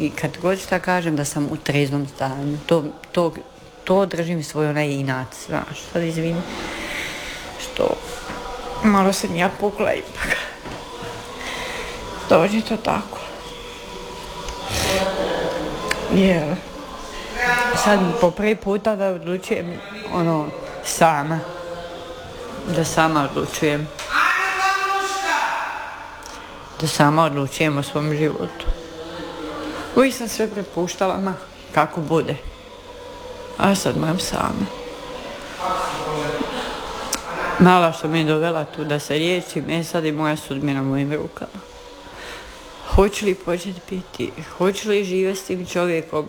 i kad god šta kažem da sam u treznom stanju. To držim svoj onaj inat, znaš, sad izvini. Što malo sam ja pukla ipak. Dođi to tako. Jer sad po prvi puta da odlučujem sama. Da sama odlučujem. Da sama odlučujem o svom životu. Uvijek sam sve prepuštala, kako bude. A sad moram sama. Mala što me je dovela tu da se liječim, sad je moja sudbina u mojim rukama. Hoću li početi piti? Hoću li živjeti s tim čovjekom?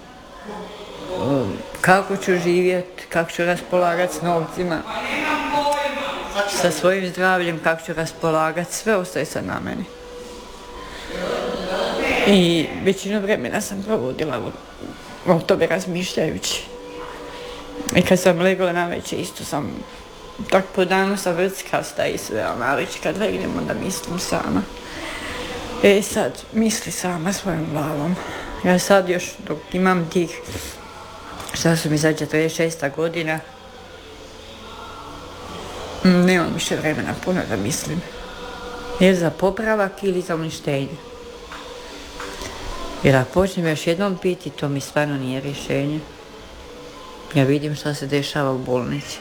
Kako ću živjeti? Kako ću raspolagati s novcima? Sa svojim zdravljem, kako ću raspolagati? Sve ostaje sad na meni. I većinu vremena sam provodila o tome razmišljajući. I kad sam legla navečer isto sam tak po danu sam vrckasta i sve, ali već kad legnem onda mislim sama. Sad misli sama svojom glavom. Ja sad još dok imam tih, šta su mi sad 46. godina, nemam više vremena puno da mislim. Jer za popravak ili za uništenje. Jer ako počnem još jednom piti, to mi stvarno nije rješenje. Ja vidim šta se dešava u bolnici.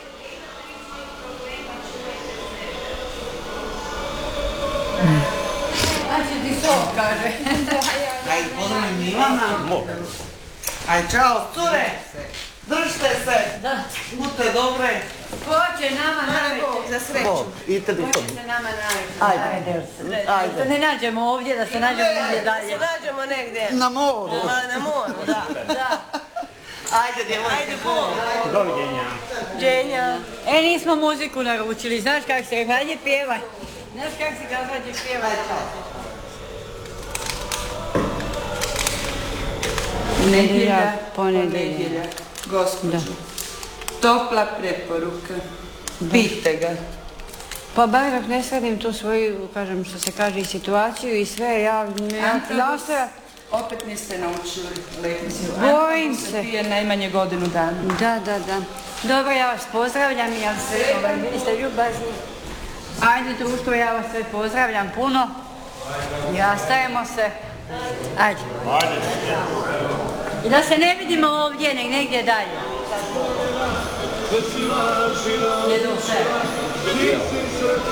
Kaže. Aj, pozdravim Milana. Aj, čao, cure. Držite se. Da. Budite dobre. Ko će nama naveći za sreću? Idite li to? Ko će nama naveći? Ajde. Da se ne nađemo ovdje, da se nađemo negdje dalje. Da se nađemo negdje. Na moru. Na moru, da. Ajde, djevojke. Ajde, bol. Doviđenja. Dženja. Nismo muziku naručili, znaš kak se hajde pjevaj. Znaš kak se hajde pjevaj. Nedjelja, ponedjeljak. Gospođo, topla preporuka. Pijte ga. Pa bar dok ne shvatim tu svoju, kažem što se kaže, i situaciju i sve, ja nastoja... Opet niste naučili lekciju. Bojim se. Pije najmanje godinu dana. Da. Dobro, ja vas pozdravljam i ja se, vi ste ljubazni. Ajde društvo, ja vas sve pozdravljam puno. Ja stajemo se. Ajde. I da se ne vidimo ovdje, nek negdje dalje. Jedu se.